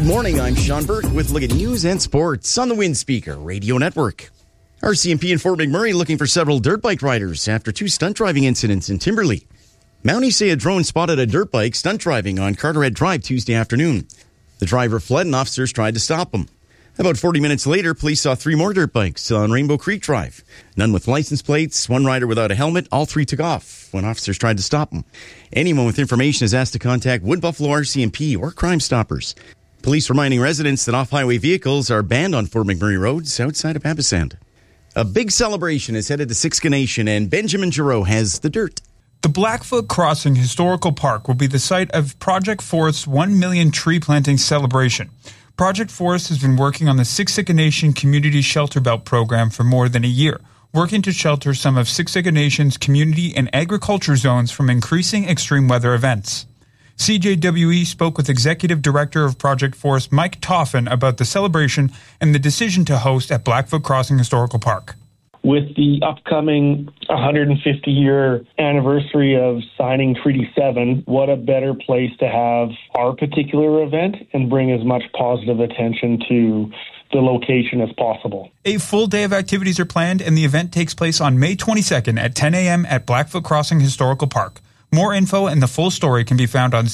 Good morning, I'm Sean Burke with Look at News and Sports on the Wind Speaker Radio Network. RCMP in Fort McMurray looking for several dirt bike riders after two stunt driving incidents in Timberlea. Mounties say a drone spotted a dirt bike stunt driving on Carteret Drive Tuesday afternoon. The driver fled and officers tried to stop him. About 40 minutes later, police saw three more dirt bikes on Rainbow Creek Drive. None with license plates, one rider without a helmet, all three took off when officers tried to stop them. Anyone with information is asked to contact Wood Buffalo RCMP or Crime Stoppers. Police reminding residents that off-highway vehicles are banned on Fort McMurray roads outside of Papasan. A big celebration is headed to Siksika Nation, and Benjamin Giroux has the dirt. The Blackfoot Crossing Historical Park will be the site of Project Forest's 1 million tree planting celebration. Project Forest has been working on the Siksika Nation Community Shelter Belt program for more than a year, working to shelter some of Siksika Nation's community and agriculture zones from increasing extreme weather events. CJWE spoke with Executive Director of Project Forest Mike Toffin about the celebration and the decision to host at Blackfoot Crossing Historical Park. With the upcoming 150-year anniversary of signing Treaty 7, what a better place to have our particular event and bring as much positive attention to the location as possible. A full day of activities are planned, and the event takes place on May 22nd at 10 a.m. at Blackfoot Crossing Historical Park. More info and the full story can be found on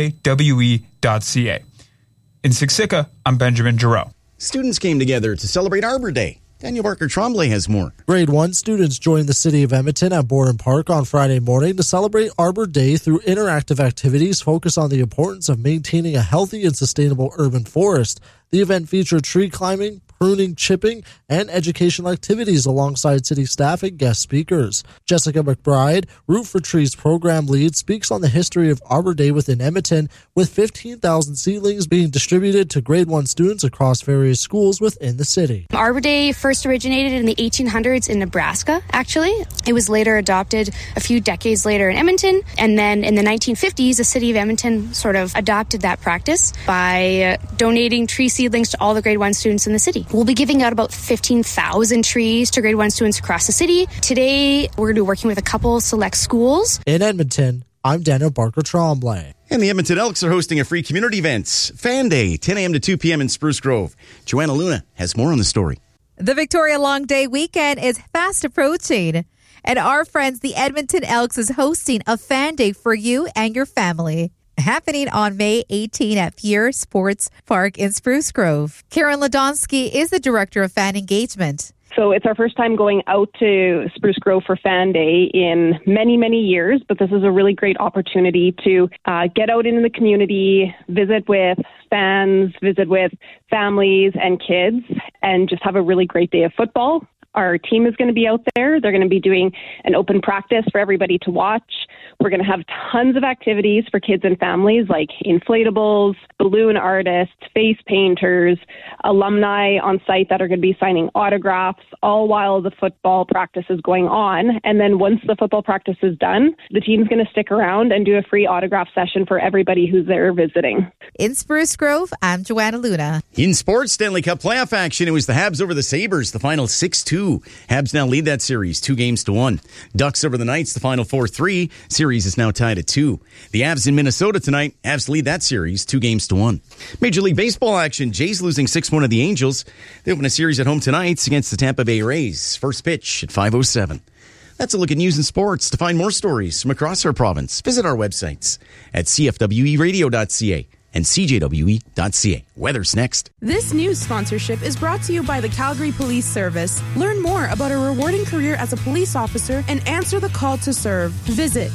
cjwe.ca. In Siksika, I'm Benjamin Giroux. Students came together to celebrate Arbor Day. Daniel Barker Tremblay has more. Grade 1 students joined the City of Edmonton at Borden Park on Friday morning to celebrate Arbor Day through interactive activities focused on the importance of maintaining a healthy and sustainable urban forest. The event featured tree climbing, pruning, chipping, and educational activities alongside city staff and guest speakers. Jessica McBride, Root for Trees program lead, speaks on the history of Arbor Day within Edmonton, with 15,000 seedlings being distributed to grade 1 students across various schools within the city. Arbor Day first originated in the 1800s in Nebraska, actually. It was later adopted a few decades later in Edmonton, and then in the 1950s, the city of Edmonton sort of adopted that practice by donating tree seedlings to all the grade 1 students in the city. We'll be giving out about 15,000 trees to grade 1 students across the city. Today, we're going to be working with a couple select schools. In Edmonton, I'm Daniel Barker Tremblay. And the Edmonton Elks are hosting a free community event, Fan Day, 10 a.m. to 2 p.m. in Spruce Grove. Joanna Luna has more on the story. The Victoria Long Day weekend is fast approaching, and our friends, the Edmonton Elks, is hosting a Fan Day for you and your family, happening on May 18 at Fier Sports Park in Spruce Grove. Karen Ladonsky is the Director of Fan Engagement. So it's our first time going out to Spruce Grove for Fan Day in many, many years, but this is a really great opportunity to get out into the community, visit with fans, visit with families and kids, and just have a really great day of football. Our team is going to be out there. They're going to be doing an open practice for everybody to watch. We're going to have tons of activities for kids and families like inflatables, balloon artists, face painters, alumni on site that are going to be signing autographs, all while the football practice is going on. And then once the football practice is done, the team's going to stick around and do a free autograph session for everybody who's there visiting. In Spruce Grove, I'm Joanna Luna. In sports, Stanley Cup playoff action, it was the Habs over the Sabres, the final 6-2. Habs now lead that series 2-1. Ducks over the Knights, the final 4-3. Series is now tied at 2. The Avs in Minnesota tonight. Avs lead that series 2-1. Major League Baseball action. Jays losing 6-1 to the Angels. They open a series at home tonight against the Tampa Bay Rays. First pitch at 5:07. That's a look at news and sports. To find more stories from across our province, visit our websites at cfweradio.ca and cjwe.ca. Weather's next. This news sponsorship is brought to you by the Calgary Police Service. Learn more about a rewarding career as a police officer and answer the call to serve. Visit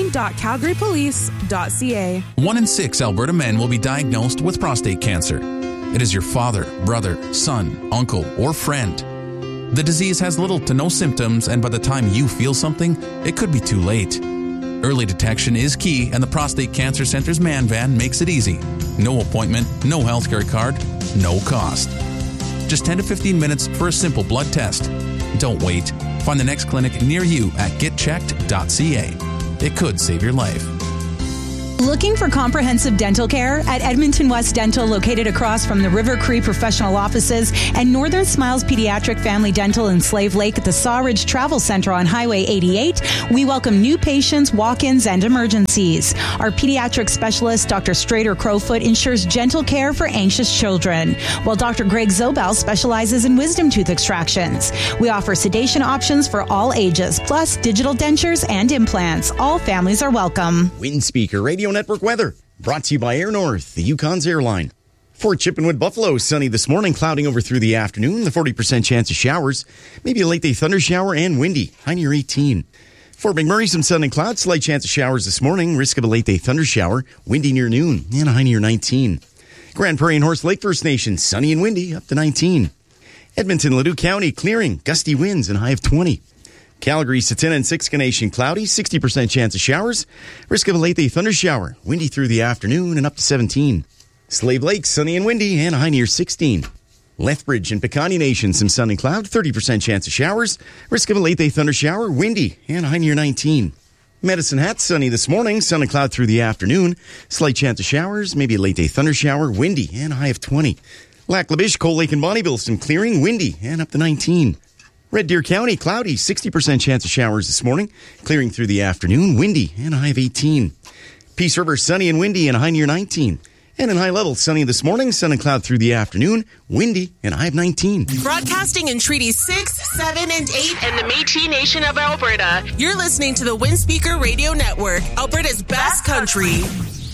join.calgarypolice.ca. 1 in 6 Alberta men will be diagnosed with prostate cancer. It is your father, brother, son, uncle, or friend. The disease has little to no symptoms, and by the time you feel something, it could be too late. Early detection is key, and the Prostate Cancer Center's Man Van makes it easy. No appointment, no healthcare card, no cost. Just 10 to 15 minutes for a simple blood test. Don't wait. Find the next clinic near you at getchecked.ca. It could save your life. Looking for comprehensive dental care? At Edmonton West Dental, located across from the River Cree Professional Offices and Northern Smiles Pediatric Family Dental in Slave Lake at the Sawridge Travel Center on Highway 88, we welcome new patients, walk-ins, and emergencies. Our pediatric specialist, Dr. Strader Crowfoot, ensures gentle care for anxious children, while Dr. Greg Zobel specializes in wisdom tooth extractions. We offer sedation options for all ages, plus digital dentures and implants. All families are welcome. Windspeaker Radio Network weather brought to you by Air North, the Yukon's airline. Fort Chippenwood, Buffalo, sunny this morning, clouding over through the afternoon, the 40% chance of showers, maybe a late day thunder shower, and windy, high near 18. Fort McMurray, some sun and clouds, slight chance of showers this morning, risk of a late day thunder shower, windy near noon, and a high near 19. Grand Prairie and Horse Lake First Nation, sunny and windy, up to 19. Edmonton, Leduc County, clearing, gusty winds, and high of 20. Calgary, Satina, and Siksika Nation, cloudy, 60% chance of showers, risk of a late day thunder shower, windy through the afternoon, and up to 17. Slave Lake, sunny and windy, and a high near 16. Lethbridge and Piikani Nation, some sun and cloud, 30% chance of showers, risk of a late day thunder shower, windy, and a high near 19. Medicine Hat, sunny this morning, sun and cloud through the afternoon, slight chance of showers, maybe a late day thunder shower, windy, and a high of 20. Lac La Biche, Cold Lake, and Bonnyville, some clearing, windy, and up to 19. Red Deer County, cloudy, 60% chance of showers this morning, clearing through the afternoon, windy, and a high of 18. Peace River, sunny and windy, and a high near 19. And in High Level, sunny this morning, sun and cloud through the afternoon, windy, and a high of 19. Broadcasting in Treaties 6, 7, and 8 and the Métis Nation of Alberta. You're listening to the Windspeaker Radio Network, Alberta's best country.